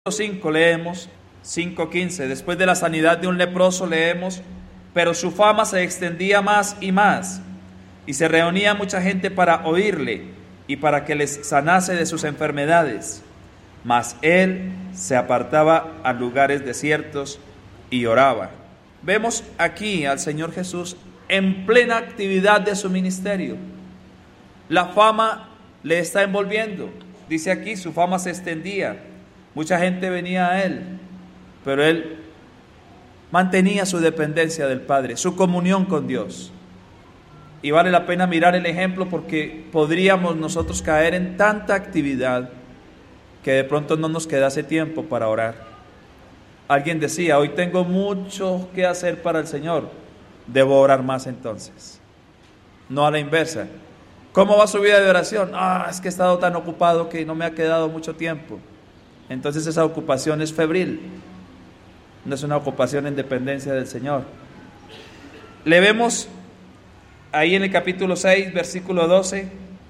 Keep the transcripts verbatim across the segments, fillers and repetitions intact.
cinco leemos, cinco quince, después de la sanidad de un leproso leemos, pero su fama se extendía más y más, y se reunía mucha gente para oírle y para que les sanase de sus enfermedades. Mas él se apartaba a lugares desiertos y oraba. Vemos aquí al Señor Jesús en plena actividad de su ministerio. La fama le está envolviendo. Dice aquí, su fama se extendía. Mucha gente venía a él, pero él mantenía su dependencia del Padre, su comunión con Dios. Y vale la pena mirar el ejemplo porque podríamos nosotros caer en tanta actividad que de pronto no nos quedase tiempo para orar. Alguien decía, hoy tengo mucho que hacer para el Señor, debo orar más entonces. No a la inversa. ¿Cómo va su vida de oración? Ah, es que he estado tan ocupado que no me ha quedado mucho tiempo. Entonces esa ocupación es febril, no es una ocupación en dependencia del Señor. Le vemos ahí en el capítulo seis, versículo doce.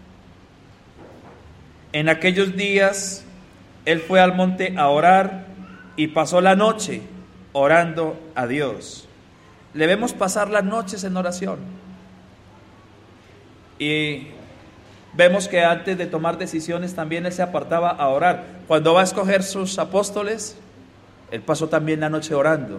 En aquellos días él fue al monte a orar y pasó la noche orando a Dios. Le vemos pasar las noches en oración. Y vemos que antes de tomar decisiones también él se apartaba a orar. Cuando va a escoger sus apóstoles, él pasó también la noche orando.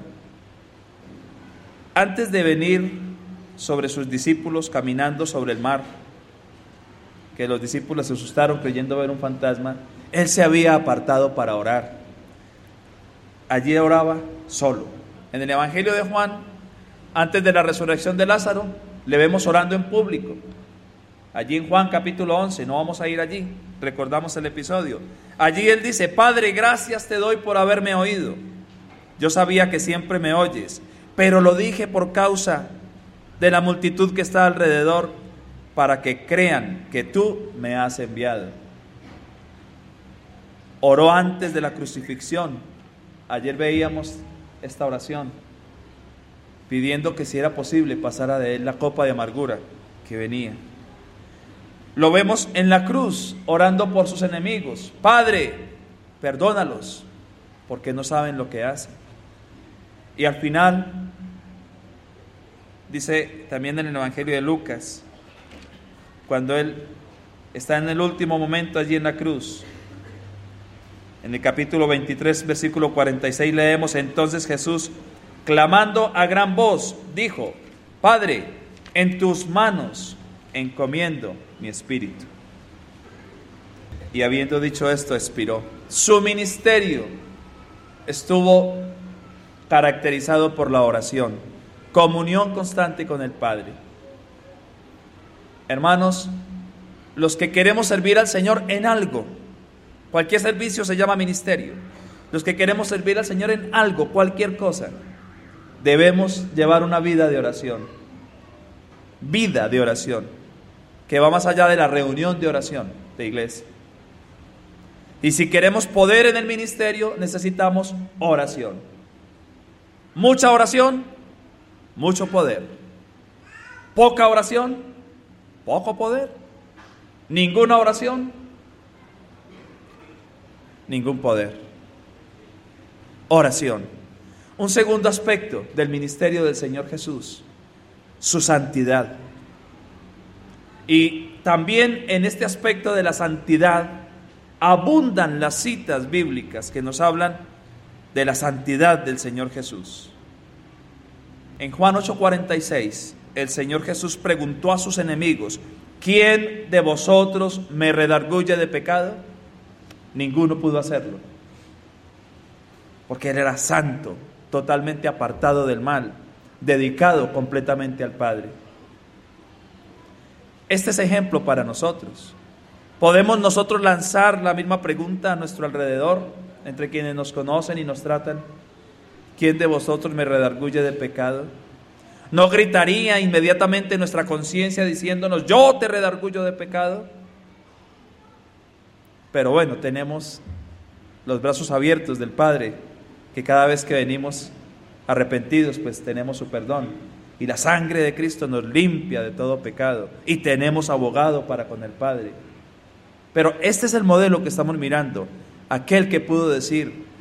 Antes de venir sobre sus discípulos caminando sobre el mar, que los discípulos se asustaron creyendo ver un fantasma, él se había apartado para orar. Allí oraba solo. En el Evangelio de Juan, antes de la resurrección de Lázaro, le vemos orando en público. Allí en Juan capítulo once, no vamos a ir allí, recordamos el episodio. Allí él dice, Padre, gracias te doy por haberme oído. Yo sabía que siempre me oyes, pero lo dije por causa de la multitud que está alrededor, para que crean que tú me has enviado. Oró antes de la crucifixión. Ayer veíamos esta oración, pidiendo que si era posible pasara de él la copa de amargura que venía. Lo vemos en la cruz, orando por sus enemigos. Padre, perdónalos, porque no saben lo que hacen. Y al final, dice también en el Evangelio de Lucas, cuando él está en el último momento allí en la cruz, en el capítulo veintitrés, versículo cuarenta y seis, leemos, entonces Jesús, clamando a gran voz, dijo, Padre, en tus manos encomiendo mi espíritu. Y habiendo dicho esto, expiró. Su ministerio estuvo caracterizado por la oración, comunión constante con el Padre. Hermanos, los que queremos servir al Señor en algo, cualquier servicio se llama ministerio. Los que queremos servir al Señor en algo, cualquier cosa, debemos llevar una vida de oración. Vida de oración, que va más allá de la reunión de oración de iglesia. Y si queremos poder en el ministerio, necesitamos oración. Mucha oración, mucho poder. Poca oración, poco poder. Ninguna oración, ningún poder. Oración. Un segundo aspecto del ministerio del Señor Jesús, su santidad. Y también en este aspecto de la santidad abundan las citas bíblicas que nos hablan de la santidad del Señor Jesús. En Juan ocho cuarenta y seis, el Señor Jesús preguntó a sus enemigos, ¿quién de vosotros me redarguye de pecado? Ninguno pudo hacerlo, porque él era santo, totalmente apartado del mal, dedicado completamente al Padre. Este es ejemplo para nosotros. ¿Podemos nosotros lanzar la misma pregunta a nuestro alrededor, entre quienes nos conocen y nos tratan? ¿Quién de vosotros me redarguye de pecado? ¿No gritaría inmediatamente nuestra conciencia diciéndonos, yo te redarguyo de pecado? Pero bueno, tenemos los brazos abiertos del Padre, que cada vez que venimos arrepentidos, pues tenemos su perdón. Y la sangre de Cristo nos limpia de todo pecado. Y tenemos abogado para con el Padre. Pero este es el modelo que estamos mirando. Aquel que pudo decir,